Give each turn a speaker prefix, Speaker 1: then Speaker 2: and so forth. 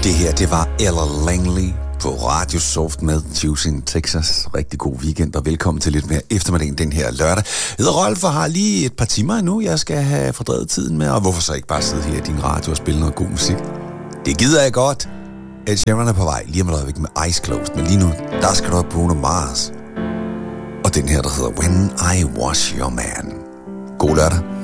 Speaker 1: Det her, det var Ella Langley på Radio Soft med Juice in Texas. Rigtig god weekend, og velkommen til lidt mere eftermiddagen den her lørdag. Jeg hedder Rolf og har lige et par timer endnu, jeg skal have fordrevet tiden med, og hvorfor så ikke bare sidde her i din radio og spille noget god musik? Det gider jeg godt. Ed Sheeran er på vej, lige om et øjeblik med Eyes Closed, men lige nu, der skal du have Bruno Mars. Og den her, der hedder When I Was Your Man. God lørdag.